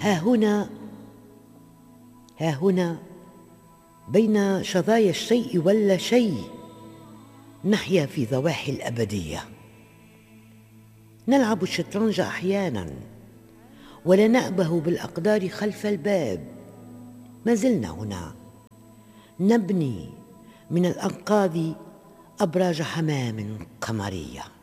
ها هنا بين شظايا الشيء واللا شيء نحيا في ضواحي الأبدية. نلعب الشطرنج أحيانا ولا نأبه بالأقدار خلف الباب. ما زلنا هنا نبني من الأنقاض أبراج حمام قمرية.